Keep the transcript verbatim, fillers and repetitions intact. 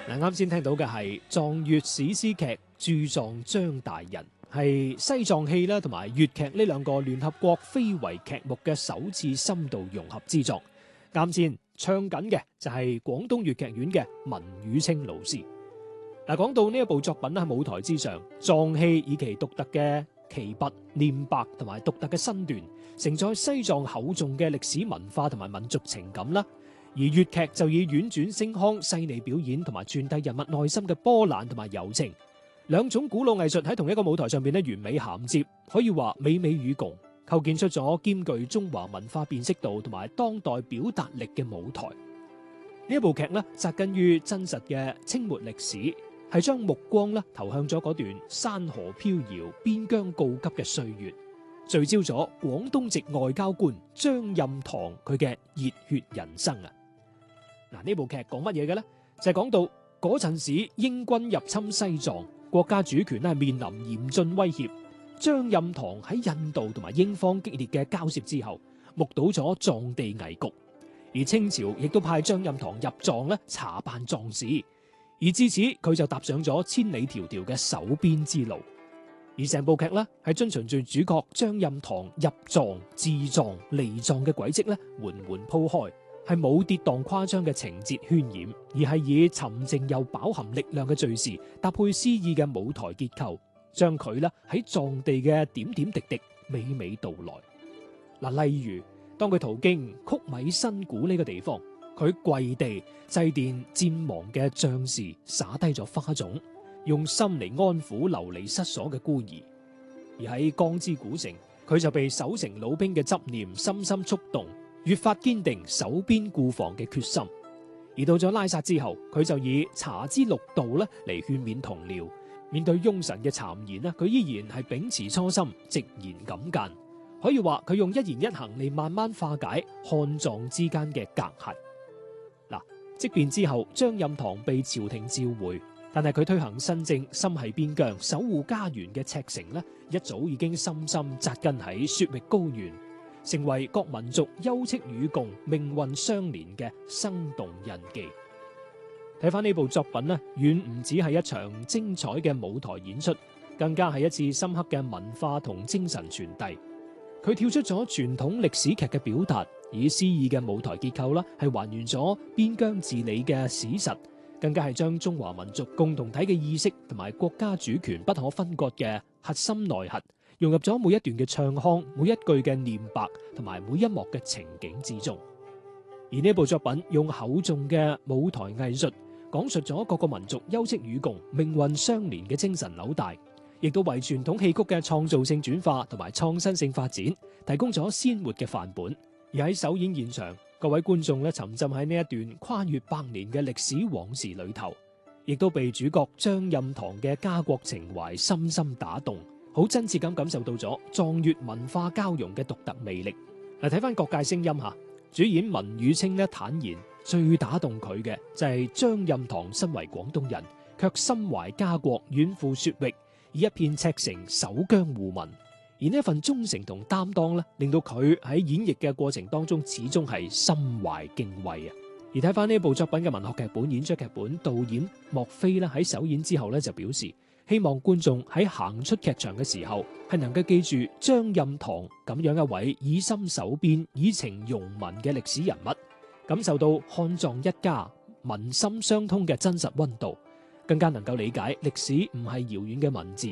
嗱，啱先聽到嘅係藏粵史詩劇駐藏張大人，係西藏戲啦同埋粵劇呢兩個聯合國非遺劇目嘅首次深度融合之作。啱先唱緊嘅就係廣東粵劇院嘅文宇清老師。嗱，講到呢一部作品喺舞台之上，藏戲以其獨特嘅旗拔、念白同埋獨特嘅身段，承載西藏厚重嘅歷史文化同埋民族情感啦。而粵劇就以婉轉聲腔、細膩表演同埋傳遞人物內心嘅波瀾同埋柔情，兩種古老藝術喺同一個舞台上邊咧完美銜接，可以話美美與共，構建出咗兼具中華文化辨識度同埋當代表達力嘅舞台。呢一部劇咧紮根於真實嘅清末歷史，係將目光咧投向咗嗰段山河飄搖、邊疆告急嘅歲月，聚焦咗廣東籍外交官張蔭堂佢嘅熱血人生啊！嗱，呢部劇講乜嘢嘅呢？就係講到嗰陣時英軍入侵西藏，國家主權咧係面臨嚴峻威脅。張蔭堂喺印度同埋英方激烈嘅交涉之後，目睹咗藏地危局，而清朝亦都派張蔭堂入藏咧查辦藏事，而至此佢就踏上咗千里迢迢嘅守邊之路。而成部劇咧係遵循住主角張蔭堂入藏、治藏、離藏嘅軌跡咧，緩緩鋪開。係冇跌宕誇張嘅情節渲染，而係以沉靜又飽含力量嘅敘事搭配詩意嘅舞台結構，將佢咧喺藏地嘅點點滴滴娓娓道來。嗱，例如當佢途經曲米新古呢個地方，佢跪地祭奠戰亡嘅將士，灑低咗花種，用心嚟安撫流離失所嘅孤兒。而喺江之古城，佢就被守城老兵嘅執念深深觸動，越發堅定守邊固防嘅決心。而到咗拉薩之後，佢就以茶之六道咧嚟勸勉同僚，面對庸臣嘅讒言咧，佢依然係秉持初心，直言敢諫。可以話佢用一言一行嚟慢慢化解漢藏之間嘅隔閡。嗱，即便之後張蔭堂被朝廷召回，但係佢推行新政，心繫邊疆、守護家園嘅赤誠咧，一早已經深深紮根喺雪域高原，成為各民族休戚與共、命運相連嘅生動印記。睇翻呢部作品呢，遠唔止係一場精彩嘅舞台演出，更加係一次深刻嘅文化同精神傳遞。佢跳出咗傳統歷史劇嘅表達，以詩意嘅舞台結構啦，係還原咗邊疆治理嘅史實，更加係將中華民族共同體嘅意識同埋國家主權不可分割嘅核心內核，融入咗每一段嘅唱腔、每一句嘅念白同埋每一幕嘅情景之中。而呢部作品用厚重嘅舞台藝術，講述咗各個民族休戚與共、命運相連嘅精神紐帶，亦都為傳統戲曲嘅創造性轉化同埋創新性發展提供咗鮮活嘅範本。而喺首演現場，各位觀眾咧沉浸喺呢一段跨越百年嘅歷史往事裏頭，亦都被主角張蔭堂嘅家國情懷深深打動，好真切咁感受到咗藏粵文化交融嘅獨特魅力。嗱，睇翻各界聲音吓，主演文宇清咧坦言，最打動佢嘅就係張蔭堂身為廣東人，卻心懷家國，遠赴雪域，以一片赤誠守疆護民。而呢一份忠誠同擔當咧，令到佢喺演繹嘅過程當中，始終係心懷敬畏啊！而睇翻呢部作品嘅文學劇本、演出劇本，導演莫非咧喺首演之後咧就表示，希望觀眾喺行出劇場嘅時候，係能夠記住張蔭堂咁樣一位以心守邊、以情容民嘅歷史人物，感受到漢藏一家民心相通嘅真實溫度，更加能夠理解歷史唔係遙遠嘅文字，